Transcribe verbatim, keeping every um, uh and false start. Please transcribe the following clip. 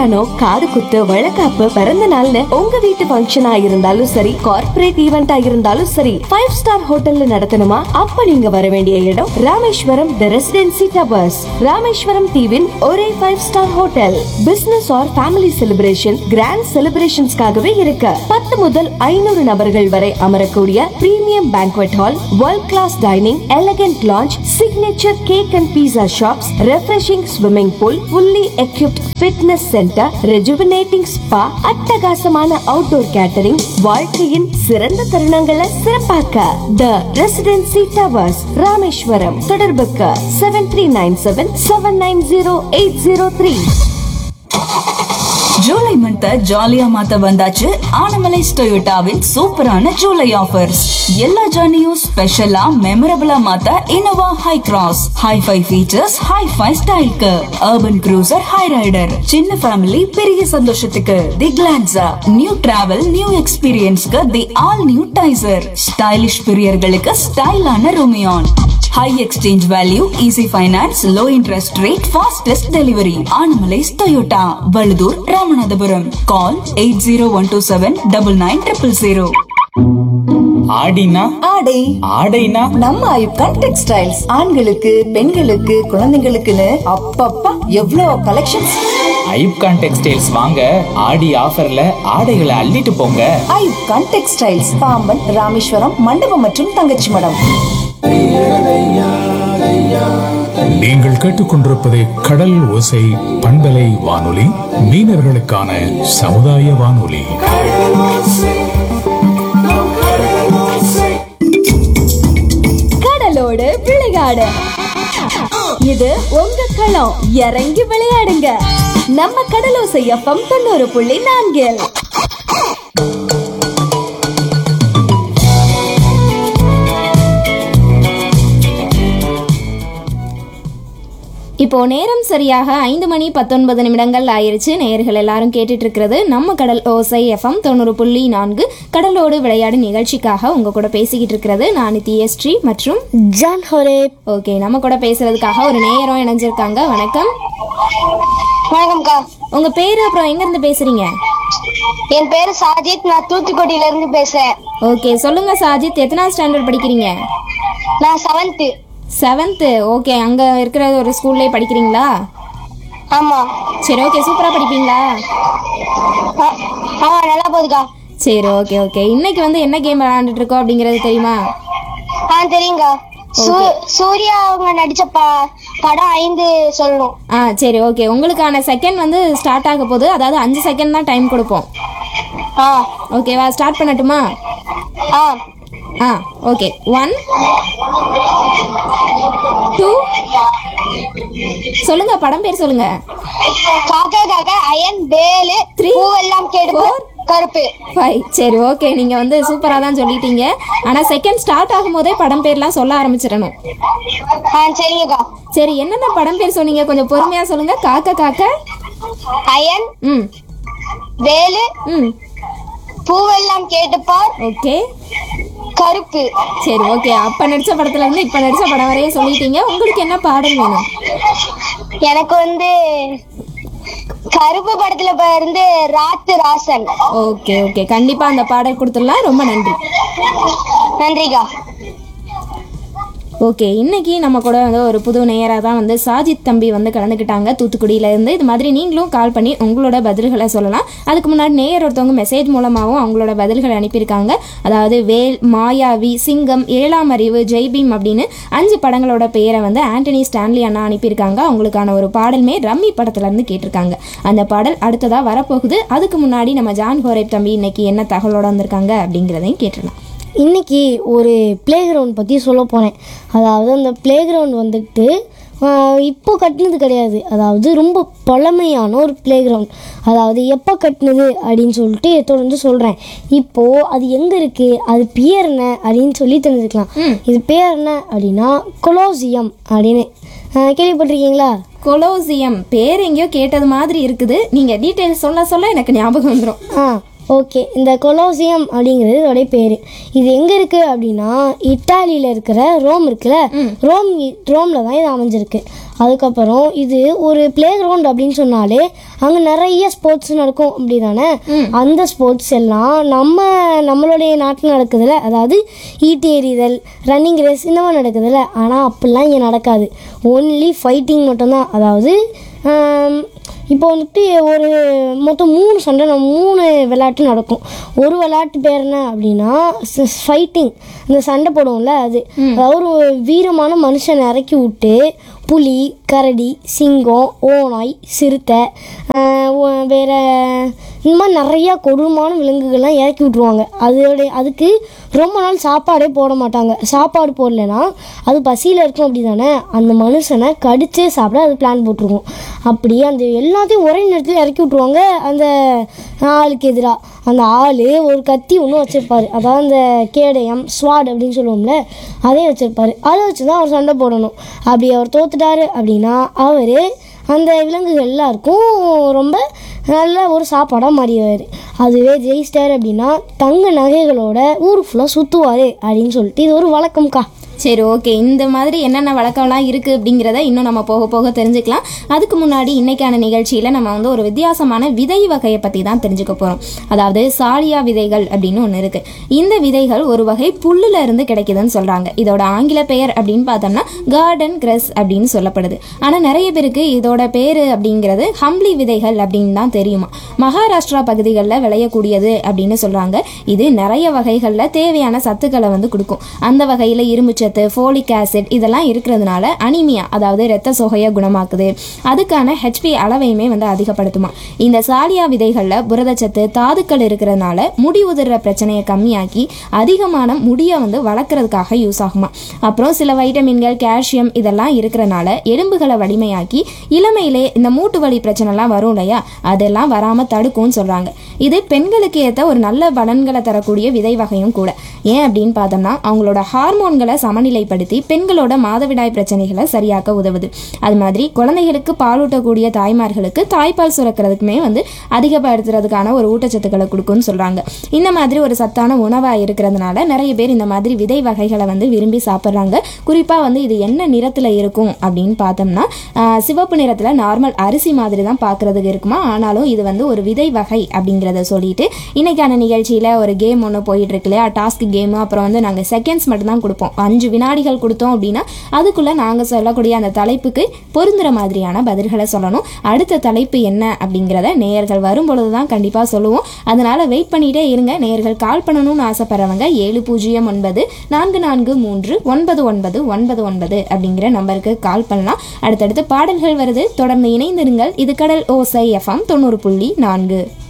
கல்யாணம், காது குத்து, வழக்காப்பு, பிறந்த நாள்னு உங்க வீட்டு ஃபங்க்ஷனா இருந்தாலும் சரி, கார்ப்பரேட் ஈவெண்டா இருந்தாலும் சரி, ஃபைவ் ஸ்டார் ஹோட்டல்ல நடத்தணுமா? அப்ப நீங்க வர வேண்டிய இடம் ராமேஸ்வரம் தி ரெசிடென்சி டவர்ஸ். ராமேஸ்வரம் தீவின் ஒரே five star hotel. Business R family celebration, grand செலிப்ரேஷன்ஸ்க்காகவே இருக்கு. பத்து முதல் ஐநூறு நபர்கள் வரை அமரக்கூடிய premium banquet hall, world class dining, elegant launch, signature cake and pizza shops, refreshing swimming pool, fully equipped fitness centre, rejuvenating spa, அட்டகாசமான அவுட்டோர் கேட்டரிங், வாழ்க்கையின் சிறந்த தருணங்களை சிறப்பாக்க தி ரெசிடென்சி டவர்ஸ் ராமேஸ்வரம். தொடர்புக்கு seven three nine seven seven nine zero eight zero three. July month ஜாலியா மாத்த வந்தாச்சு ஆனமலைஸ் டொயோட்டாவின் சூப்பரான July offers. எல்லா ஜர்னியும் ஸ்பெஷலா மெமரபிளா மாத்த Innova high cross high-five features, high-five ஸ்டைலுக்கு, அர்பன் க்ரூசர் ஹை ரைடர், சின்ன ஃபேமிலி பெரிய சந்தோஷத்துக்கு தி கிளான்சா, நியூ டிராவல் நியூ எக்ஸ்பீரியன்ஸ்க்கு தி all new Taisor, stylish பிரியர்களுக்கு ஸ்டைலான ரோமியான். High exchange value, easy finance, low interest rate, fastest delivery. Anamallais Toyota, Valuthur, Ramanathapuram. கால் eight zero one two seven double nine triple zero. ஆடினா ஆடை ஆடைனா நம்ம ஐப்கான் textiles. ஆண்களுக்கு, பெண்களுக்கு, குழந்தைகளுக்குன்னு அப்பப்பா எவ்வளவு கலெக்ஷன்ஸ். ஐப்கான் டெக்ஸ்டைல்ஸ் வாங்க, ஆடி ஆஃபர்ல ஆடைகளை அள்ளிட்டு போங்க. ஐப்கான் டெக்ஸ்டைல்ஸ், பாம்பன், ராமேஸ்வரம், மண்டபம் மற்றும் தங்கச்சி மடம். நீங்கள் கேட்டுக்கொண்டிருப்பது கடல் ஓசை பண்பலை வானொலி, மீனவர்களுக்கான சமுதாய வானொலி. கடலோடு விளையாடு, இது உங்க களம். இறங்கி விளையாடுங்க. நம்ம கடலோசை எஃப்எம் தொண்ணூறு புள்ளி நான்கில். இப்போ நேரம் சரியாக ஐந்து மணி பத்தொன்பது நிமிடங்கள் ஆயிருச்சு. நேயர்கள் எல்லாரும் கேட்டுட்டு இருக்கிறது நம்ம கடல் ஓசை எஃப்எம் தொண்ணூறு புள்ளி நான்கு கடலோடு விளையாடு நிகழ்ச்சிக்காக உங்க கூட பேசிக்கிட்டு இருக்கிறது நான் தியஸ்ரீ மற்றும் ஜான் ஹோரே. ஓகே, நம்ம கூட பேசுறதுக்காக ஒரு நேயரும் இணைஞ்சிருக்காங்க. வணக்கம். வணக்கம்க்கா. உங்க பேரு, அப்புறம் எங்க இருந்து பேசுறீங்க? என் பேரு சாஜித், நான் தூத்துக்குடியில இருந்து பேசுறேன். ஓகே, சொல்லுங்க சாஜித், எத்தனாவது ஸ்டாண்டர்ட் படிக்கிறீங்க? நான் செவன்த்து. செவன்த்து. ஓகே, அங்க இருக்கிற ஒரு ஸ்கூல்லே படிக்கிறீங்களா? ஆமா. சரி, ஓகே, சூப்பரா படிப்பீங்களா? ஆமா, நல்லா போகுதுக்கா. சரி, ஓகே ஓகே இன்னைக்கு வந்து என்ன கேம் விளையாண்டுட்டு இருக்கோம் அப்படிங்கறது தெரியுமா? ஆ தெரியுங்க. சூர்யா அவங்க நடிச்ச படம் ஐந்து சொல்லணும். ஆ சரி, ஓகே. உங்களுக்கான செகண்ட் வந்து ஸ்டார்ட் ஆக போகுது. அதாவது அஞ்சு செகண்ட் தான் டைம் கொடுப்போம். ஆ ஓகேவா? ஸ்டார்ட் பண்ணட்டுமா? ஆ ஆ ஓகே. ஒன் டூ சொல்லுங்க, படம் பேர் சொல்லுங்க. காக்கா காக்கா, அயன், வேலு, த்ரீ, பூவெல்லாம் கெடுப்பு, கருப்பு. ஃபைவ். சரி, ஓகே, நீங்க வந்து சூப்பரா தான் சொல்லிட்டீங்க. ஆனா செகண்ட் ஸ்டார்ட் ஆகும் போதே படம் பேர்லாம் சொல்ல ஆரம்பிச்சிடணும். ஆ சரிங்கக்கா. சரி, என்னென்ன படம் பேர் சொன்னீங்க? கொஞ்சம் பொறுமையா சொல்லுங்க. காக்கா காக்கா, அயன், ம் வேலு, ம் பூவெல்லாம் கேட்டுப்பார், ஓகே, கருப்பு. சரி, ஓகே. அப்ப நடிச்ச படத்துல இருந்து இப்ப நடிச்ச படம் வரைய சொல்லிட்டீங்க. உங்களுக்கு என்ன பாடல் வேணும்? எனக்கு வந்து கருப்பு படத்துல இருந்து ராத்து ராசன். ஓகே ஓகே கண்டிப்பா அந்த பாடல் கொடுத்துடலாம். ரொம்ப நன்றி. நன்றிக்கா. ஓகே, இன்னைக்கு நம்ம கூட வந்து ஒரு புது நேயராக தான் வந்து சாஜித் தம்பி வந்து கலந்துக்கிட்டாங்க தூத்துக்குடியிலேருந்து. இது மாதிரி நீங்களும் கால் பண்ணி உங்களோட பதில்களை சொல்லலாம். அதுக்கு முன்னாடி நேயர் ஒருத்தவங்க மெசேஜ் மூலமாகவும் அவங்களோட பதில்களை அனுப்பியிருக்காங்க. அதாவது வேல், மாயாவி, சிங்கம், ஏழாம் அறிவு, ஜெய்பீம் அப்படின்னு அஞ்சு படங்களோட பெயரை வந்து ஆண்டனி ஸ்டான்லி அண்ணா அனுப்பியிருக்காங்க. அவங்களுக்கான ஒரு பாடலுமே ரம்மி படத்துலேருந்து கேட்டிருக்காங்க. அந்த பாடல் அடுத்ததாக வரப்போகுது. அதுக்கு முன்னாடி நம்ம ஜான் ஹோரேப் தம்பி இன்னைக்கு என்ன தகவலோடு வந்திருக்காங்க அப்படிங்கிறதையும் கேட்டுடலாம். இன்றைக்கி ஒரு ப்ளே கிரவுண்ட் பற்றி சொல்ல போனேன். அதாவது அந்த ப்ளே கிரவுண்ட் வந்துட்டு இப்போ கட்டினது கிடையாது. அதாவது ரொம்ப பழமையான ஒரு ப்ளே கிரவுண்ட். அதாவது எப்போ கட்டினது அப்படின்னு சொல்லிட்டு தொடர்ந்து சொல்கிறேன். இப்போது அது எங்கே இருக்குது, அது பேர் என்ன அப்படின்னு சொல்லி தெரிஞ்சுக்கலாம். இது பேர் என்ன அப்படின்னா கொலோசியம் அப்படின்னு கேள்விப்பட்டிருக்கீங்களா? கொலோசியம் பேர் எங்கேயோ கேட்டது மாதிரி இருக்குது. நீங்கள் டீட்டெயில்ஸ் சொல்ல சொல்ல எனக்கு ஞாபகம் வந்துடும். ஆ ஓகே, இந்த கொலோசியம் அப்படிங்கிறது இதோடைய பேர். இது எங்கே இருக்குது அப்படின்னா இட்டாலியில் இருக்கிற ரோம் இருக்குல்ல, ரோம் ரோமில் தான் இது அமைஞ்சிருக்கு. அதுக்கப்புறம் இது ஒரு பிளே கிரவுண்ட் அப்படின்னு சொன்னாலே அங்கே நிறைய ஸ்போர்ட்ஸ் நடக்கும் அப்படி தானே. அந்த ஸ்போர்ட்ஸ் எல்லாம் நம்ம நம்மளுடைய நாட்டில் நடக்குதுல்ல, அதாவது ஈட்டி எறிதல், ரன்னிங் ரேஸ் இந்த மாதிரி நடக்குதுல்ல. ஆனால் அப்படிலாம் இங்கே நடக்காது. ஒன்லி ஃபைட்டிங் மட்டும்தான். அதாவது இப்போ வந்துட்டு ஒரு மொத்தம் மூணு சண்டை மூணு விளையாட்டு நடக்கும். ஒரு விளையாட்டு பேர் என்ன அப்படின்னா ஃபைட்டிங், இந்த சண்டை போடுவோம்ல அது. அதாவது ஒரு வீரமான மனுஷனை இறக்கி விட்டு புலி, கரடி, சிங்கம், ஓநாய், சிறுத்தை, வேற இந்த மாதிரி நிறையா கொடூரமான விலங்குகள்லாம் இறக்கி விட்ருவாங்க. அதோடைய அதுக்கு ரொம்ப நாள் சாப்பாடே போட மாட்டாங்க. சாப்பாடு போடலைன்னா அது பசியில் இருக்கும் அப்படி தானே. அந்த மனுஷனை கடிச்சே சாப்பிட அது பிளான் போட்டிருக்கும். அப்படியே அந்த எல்லாத்தையும் ஒரே நேரத்தில் இறக்கி விட்ருவாங்க அந்த ஆளுக்கு எதிராக. அந்த ஆள் ஒரு கத்தி ஒன்றும் வச்சுருப்பார், அதாவது அந்த கேடயம் ஸ்வாட் அப்படின்னு சொல்லுவோம்ல, அதையும் வச்சுருப்பார். அதை வச்சு தான் அவர் சண்டை போடணும். அப்படி அவர் தோத்துட்டாரு அப்படின்னா அவர் அந்த விலங்குகள் எல்லாருக்கும் ரொம்ப நல்ல ஒரு சாப்பாடாக மாறிடுவார். அதுவே ஜெயிச்சிட்டார் அப்படின்னா தங்க நகைகளோட ஊர் ஃபுல்லாக சுற்றுவார் அப்படின்னு சொல்லிட்டு இது ஒரு வழக்கம்க்கா. சரி, ஓகே. இந்த மாதிரி என்னென்ன வழக்கம்லாம் இருக்குது அப்படிங்கிறத இன்னும் நம்ம போக போக தெரிஞ்சுக்கலாம். அதுக்கு முன்னாடி இன்னைக்கான நிகழ்ச்சியில் நம்ம வந்து ஒரு வித்தியாசமான விதை வகையை பற்றி தான் தெரிஞ்சுக்க போகிறோம். அதாவது சாலியா விதைகள் அப்படின்னு ஒன்று இருக்குது. இந்த விதைகள் ஒரு வகை புல்லுல இருந்து கிடைக்குதுன்னு சொல்கிறாங்க. இதோட ஆங்கில பெயர் அப்படின்னு பார்த்தோம்னா கார்டன் கிரஸ் அப்படின்னு சொல்லப்படுது. ஆனால் நிறைய பேருக்கு இதோட பேர் அப்படிங்கிறது ஹம்ப்ளி விதைகள் அப்படின்னு தான் தெரியுமா. மகாராஷ்டிரா பகுதிகளில் விளையக்கூடியது அப்படின்னு சொல்கிறாங்க. இது நிறைய வகைகளில் தேவையான சத்துக்களை வந்து கொடுக்கும். அந்த வகையில் இரும்பு சத்து, ஃபோலிக் ஆசிட் இதெல்லாம் இருக்கிறதுனால அனிமியா, அதாவது இரத்த சோகையை குணமாக்குது. அதுக்கான ஹெச்பி அளவையுமே வந்து அதிகப்படுத்துமா. இந்த சாலியா விதைகளில் புரதச்சத்து, தாதுக்கள் இருக்கிறதுனால முடி உதிர்ற பிரச்சனையை கம்மியாக்கி அதிகமான முடியை வந்து வளர்க்குறதுக்காக யூஸ் ஆகுமா. அப்புறம் சில வைட்டமின்கள், கால்சியம் இதெல்லாம் இருக்கிறனால எலும்புகளை வலிமையாக்கி இளமையிலே இந்த மூட்டு வலி பிரச்சனைலாம் வரும் இல்லையா, அதெல்லாம் வராமல் தடுக்கும்னு சொல்கிறாங்க. இது பெண்களுக்கு ஏற்ற ஒரு நல்ல பலன்களை தரக்கூடிய விதை வகையும் கூட. ஏன் அப்படின்னு பார்த்தோம்னா அவங்களோட ஹார்மோன்களை சமநிலைப்படுத்தி பெண்களோட மாதவிடாய் பிரச்சனைகளை சரியாக்க உதவுது. அது மாதிரி குழந்தைகளுக்கு பாலூட்டக்கூடிய தாய்மார்களுக்கு தாய்ப்பால் சுரக்கிறதுக்குமே வந்து அதிகப்படுத்துறதுக்கான ஒரு ஊட்டச்சத்துக்களை கொடுக்கும்னு சொல்கிறாங்க. இந்த மாதிரி ஒரு சத்தான உணவாக இருக்கிறதுனால நிறைய பேர் இந்த மாதிரி விதை வகைகளை வந்து விரும்பி சாப்பிட்றாங்க. குறிப்பாக வந்து இது என்ன நிறத்தில் இருக்கும் அப்படின்னு பார்த்தோம்னா சிவப்பு நிறத்தில் நார்மல் அரிசி மாதிரி தான் பார்க்குறதுக்கு இருக்குமா. ஆனாலும் இது வந்து ஒரு விதை வகை அப்படிங்கிறத சொல்லிட்டு இன்னைக்கான நிகழ்ச்சியில் ஒரு கேம் ஒன்று போயிட்டு இருக்கு இல்லையா, டாஸ்க் கேமு. அப்புறம் வந்து நாங்கள் செகண்ட்ஸ் மட்டும்தான் கொடுப்போம். அஞ்சு வினாடிகள் கொடுத்தோம் அப்படின்னா அதுக்குள்ளே நாங்கள் சொல்லக்கூடிய அந்த தலைப்புக்கு பொருந்துற மாதிரியான பதில்களை சொல்லணும். அடுத்த தலைப்பு என்ன அப்படிங்கிறத நேயர்கள் வரும்பொழுது தான் கண்டிப்பாக சொல்லுவோம். அதனால் வெயிட் பண்ணிகிட்டே இருங்க. நேயர்கள் கால் பண்ணணும்னு ஆசைப்படுறவங்க ஏழு பூஜ்ஜியம் ஒன்பது நான்கு நான்கு மூன்று ஒன்பது ஒன்பது ஒன்பது ஒன்பது அப்படிங்கிற நம்பருக்கு கால் பண்ணலாம். அடுத்தடுத்து பாடல்கள் வருது, தொடர்ந்து இணைந்திருங்கள். இது கடல் ஓசை எஃப்எம் தொண்ணூறு புள்ளி நான்கு.